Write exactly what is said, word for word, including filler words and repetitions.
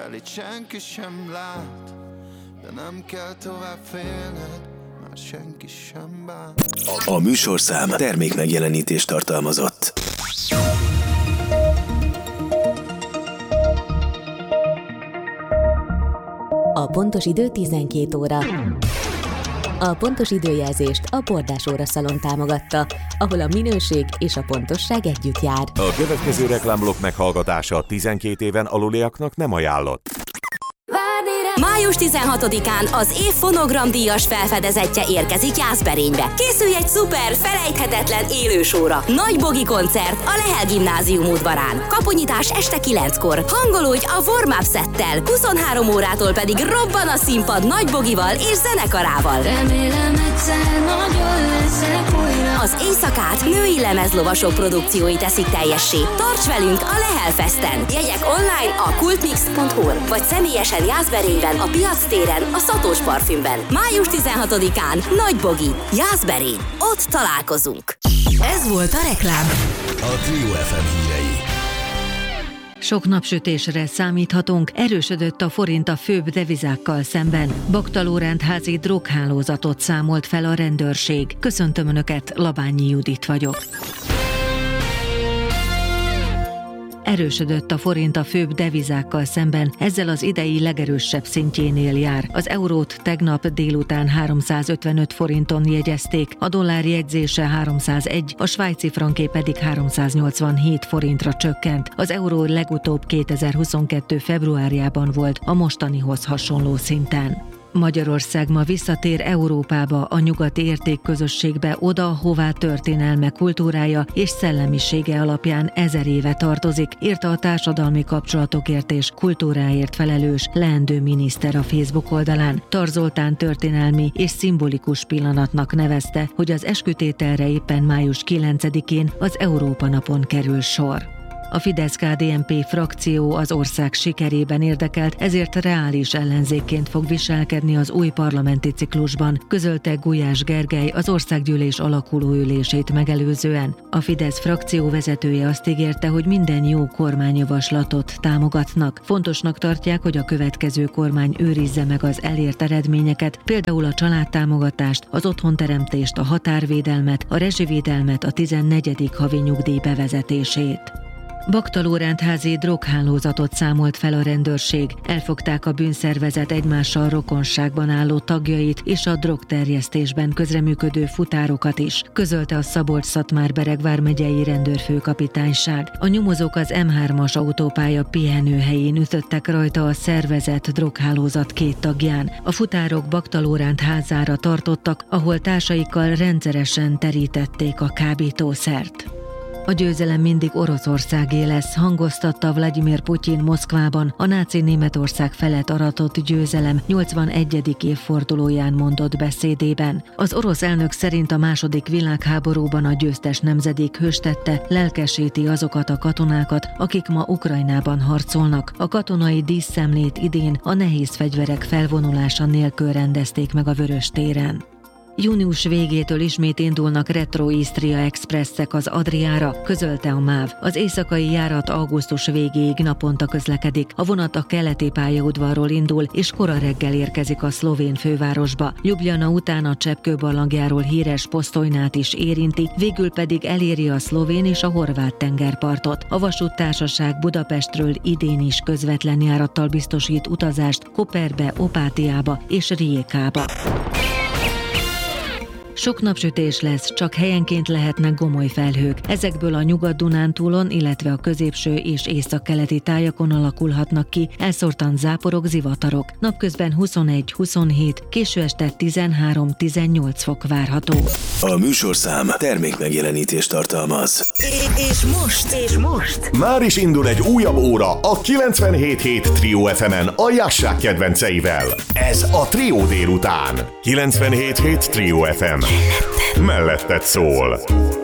mivel itt senki sem lát. De nem kell tovább félned, már senki sem bánt. A műsorszám termékmegjelenítést tartalmazott. A pontos idő tizenkét óra. A pontos időjelzést a Bordás óraszalon támogatta, ahol a minőség és a pontosság együtt jár. A következő reklámblokk meghallgatása tizenkét éven aluliaknak nem ajánlott. május tizenhatodikán az év fonogramdíjas felfedezetje érkezik Jászberénybe. Készülj egy szuper, felejthetetlen élősóra. Nagy Bogi koncert a Lehel Gimnázium udvarán. Kaponyítás este kilenckor. Hangolódj a warm-up szettel. huszonhárom órától pedig robban a színpad Nagy Bogival és zenekarával. Remélem egyszer nagyon leszek újra. Az éjszakát női lemezlovasok produkciói teszik teljessé. Tarts velünk a Lehel Festen. Jegyek online a kultmix pont hu-n, vagy személyesen Jászberényben, a Piac téren, a Szatós Parfümben. május tizenhatodikán Nagy Bogi, Jászberény. Ott találkozunk. Ez volt a reklám. A Trio ef em hírei. Sok napsütésre számíthatunk, erősödött a forint a főbb devizákkal szemben. Bakta Lóránt házi droghálózatot számolt fel a rendőrség. Köszöntöm Önöket, Labányi Judit vagyok. Erősödött a forint a főbb devizákkal szemben, ezzel az idei legerősebb szintjénél jár. Az eurót tegnap délután háromszázötvenöt forinton jegyezték, a dollár jegyzése háromszázegy, a svájci franké pedig háromszáznyolcvanhét forintra csökkent. Az euró legutóbb kétezer-huszonkettő februárjában volt, a mostanihoz hasonló szinten. Magyarország ma visszatér Európába, a nyugati értékközösségbe, oda, hová történelme, kultúrája és szellemisége alapján ezer éve tartozik, írta a társadalmi kapcsolatokért és kultúráért felelős leendő miniszter a Facebook oldalán. Tar Zoltán történelmi és szimbolikus pillanatnak nevezte, hogy az eskütételre éppen május kilencedikén az Európa napon kerül sor. A Fidesz-ká dé en pé frakció az ország sikerében érdekelt, ezért reális ellenzékként fog viselkedni az új parlamenti ciklusban, közölte Gulyás Gergely az országgyűlés alakuló ülését megelőzően. A Fidesz frakció vezetője azt ígérte, hogy minden jó kormányjavaslatot támogatnak. Fontosnak tartják, hogy a következő kormány őrizze meg az elért eredményeket, például a családtámogatást, az otthonteremtést, a határvédelmet, a rezsivédelmet, a tizennegyedik havi nyugdíj bevezetését. Bakta Lóránt házi droghálózatot számolt fel a rendőrség. Elfogták a bűnszervezet egymással rokonságban álló tagjait és a drogterjesztésben közreműködő futárokat is, közölte a Szabolcs-Szatmár-Bereg vármegyei rendőrfőkapitányság. A nyomozók az em hármas autópálya pihenőhelyén ütöttek rajta a szervezett droghálózat két tagján. A futárok Bakta Lóránt házára tartottak, ahol társaikkal rendszeresen terítették a kábítószert. A győzelem mindig Oroszországé lesz, hangoztatta Vladimir Putyin Moszkvában a náci Németország felett aratott győzelem nyolcvanegyedik évfordulóján mondott beszédében. Az orosz elnök szerint a második világháborúban a győztes nemzedék hőstette, lelkesíti azokat a katonákat, akik ma Ukrajnában harcolnak. A katonai díszszemlét idén a nehéz fegyverek felvonulása nélkül rendezték meg a Vöröstéren. Június végétől ismét indulnak Retro Istria Expresszek az Adriára, közölte a MÁV. Az éjszakai járat augusztus végéig naponta közlekedik. A vonat a keleti pályaudvarról indul, és kora reggel érkezik a szlovén fővárosba. Ljubljana után a cseppkőbarlangjáról híres Posztojnát is érinti, végül pedig eléri a szlovén és a horvát tengerpartot. A vasúttársaság Budapestről idén is közvetlen járattal biztosít utazást Koperbe, Opátiába és Rijékába. Sok napsütés lesz, csak helyenként lehetnek gomoly felhők. Ezekből a Nyugat-Dunántúlon, illetve a középső és északkeleti tájakon alakulhatnak ki elszórtan záporok, zivatarok. Napközben huszonegy huszonhét, késő este tizenhárom-tizennyolc fok várható. A műsorszám termékmegjelenítést tartalmaz. És most, és most Már is indul egy újabb óra a kilencvenhét hét Trio ef emen a Jassák kedvenceivel. Ez a Trio délután. kilencvenhét hét Trio ef em. Melletted szól.